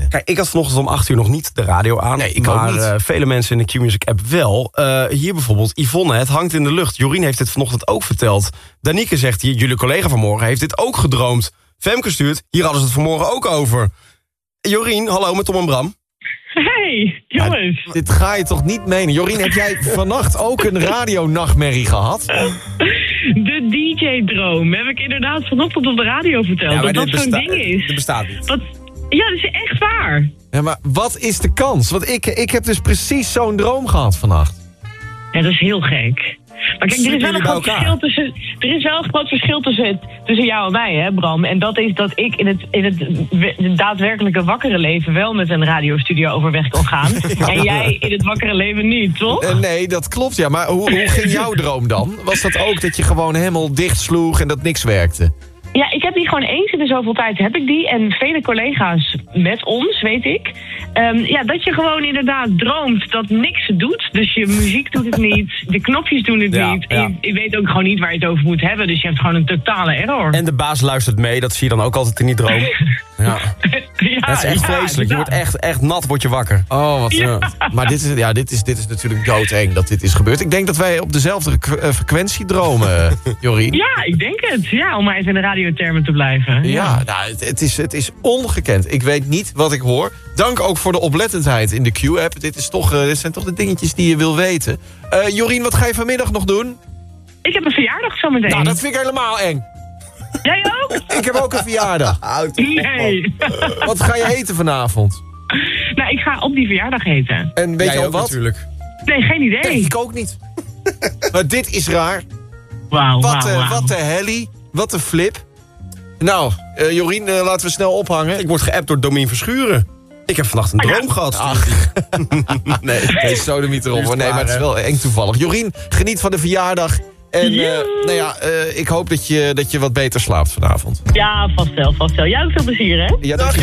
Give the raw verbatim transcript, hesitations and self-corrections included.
Kijk, ik had vanochtend om acht uur nog niet de radio aan. Nee, ik maar ook niet. Uh, vele mensen in de Q-Music app wel. Uh, hier bijvoorbeeld Yvonne, het hangt in de lucht. Jorien heeft dit vanochtend ook verteld. Danieke zegt hier, jullie collega vanmorgen heeft dit ook gedroomd. Femke stuurt, hier hadden ze het vanmorgen ook over. Jorien, hallo met Tom en Bram. Hey, jongens. Ja, dit ga je toch niet menen? Jorien, heb jij vannacht ook een radionachtmerrie gehad? De D J-droom heb ik inderdaad vanochtend op de radio verteld. Ja, dat dat besta- zo'n ding is. Dit bestaat niet. Wat, ja, dat is echt waar. Ja, maar wat is de kans? Want ik, ik heb dus precies zo'n droom gehad vannacht. Ja, dat is heel gek. Maar kijk, er is wel een groot verschil tussen, er is wel een groot verschil tussen, tussen jou en mij, hè, Bram. En dat is dat ik in het, in het, het daadwerkelijke wakkere leven wel met een radiostudio overweg kon gaan. Ja. En jij in het wakkere leven niet, toch? Uh, nee, dat klopt, ja. Maar hoe, hoe ging jouw droom dan? Was dat ook dat je gewoon helemaal dicht sloeg en dat niks werkte? Ja, ik heb die gewoon eens in de zoveel tijd heb ik die. En vele collega's met ons, weet ik. Um, ja, dat je gewoon inderdaad droomt dat niks doet. Dus je muziek doet het niet, de knopjes doen het ja, niet. Ja. En je, je weet ook gewoon niet waar je het over moet hebben. Dus je hebt gewoon een totale error. En de baas luistert mee, dat zie je dan ook altijd in die droom. Ja. Ja, dat is echt ja, vreselijk. Je wordt echt, echt nat, word je wakker. Oh, wat... Ja. Maar dit is, ja, dit, is, dit is natuurlijk doodeng dat dit is gebeurd. Ik denk dat wij op dezelfde uh, frequentie dromen, Jorien. Ja, ik denk het. Ja, om maar even in de radiothermen te blijven. Ja, ja nou, het, het, is, het is ongekend. Ik weet niet wat ik hoor. Dank ook voor de oplettendheid in de Q-app. Dit, is toch, uh, dit zijn toch de dingetjes die je wil weten. Uh, Jorien, wat ga je vanmiddag nog doen? Ik heb een verjaardag zometeen. Nou, dat vind ik helemaal eng. Jij ook? Ik heb ook een verjaardag. Nee. Wat ga je eten vanavond? Nou, ik ga op die verjaardag eten. En weet Jij je al ook wat? natuurlijk. Nee, geen idee. Nee, ik ook niet. Maar dit is raar. Wauw, Wat, wauw, uh, wauw. wat de helly. Wat een flip. Nou, uh, Jorien, uh, laten we snel ophangen. Ik word geappt door Domien Verschuren. Ik heb vannacht een Ah, ja. droom gehad. Ach. nee, nee, sodemiet erop. hoor. Nee, maar het is wel eng toevallig. Jorien, geniet van de verjaardag. En uh, nou ja, uh, ik hoop dat je, dat je wat beter slaapt vanavond. Ja, vast wel, vast wel. Jij ook veel plezier, hè? Ja, dank je.